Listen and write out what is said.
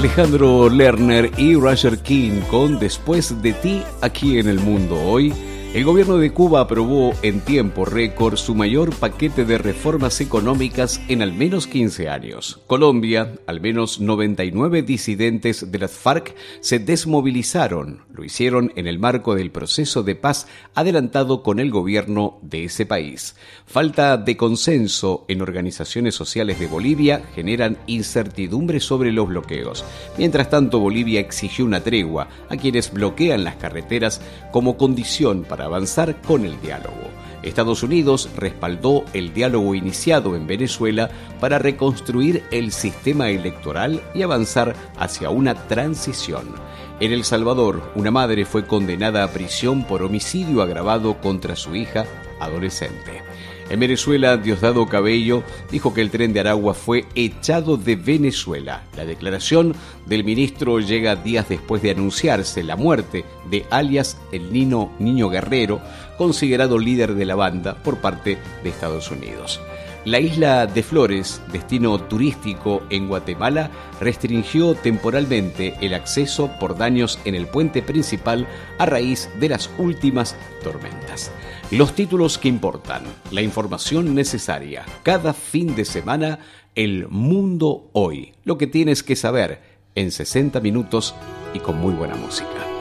Alejandro Lerner y Roger King con Después de ti, aquí en El Mundo Hoy. El gobierno de Cuba aprobó en tiempo récord su mayor paquete de reformas económicas en al menos 15 años. Colombia, al menos 99 disidentes de las FARC se desmovilizaron. Lo hicieron en el marco del proceso de paz adelantado con el gobierno de ese país. Falta de consenso en organizaciones sociales de Bolivia generan incertidumbre sobre los bloqueos. Mientras tanto, Bolivia exigió una tregua a quienes bloquean las carreteras como condición para avanzar con el diálogo. Estados Unidos respaldó el diálogo iniciado en Venezuela para reconstruir el sistema electoral y avanzar hacia una transición. En El Salvador, una madre fue condenada a prisión por homicidio agravado contra su hija adolescente. En Venezuela, Diosdado Cabello dijo que el Tren de Aragua fue echado de Venezuela. La declaración del ministro llega días después de anunciarse la muerte de alias el Niño Guerrero, considerado líder de la banda por parte de Estados Unidos. La isla de Flores, destino turístico en Guatemala, restringió temporalmente el acceso por daños en el puente principal a raíz de las últimas tormentas. Los títulos que importan, la información necesaria. Cada fin de semana, El Mundo Hoy. Lo que tienes que saber en 60 minutos y con muy buena música.